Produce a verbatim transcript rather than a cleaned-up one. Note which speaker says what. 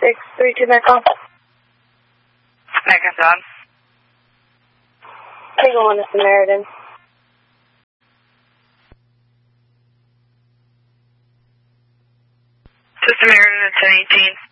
Speaker 1: six three two Metcon.
Speaker 2: Metcon, Don.
Speaker 1: Tango one to Samaritan.
Speaker 2: To Samaritan at ten eighteen.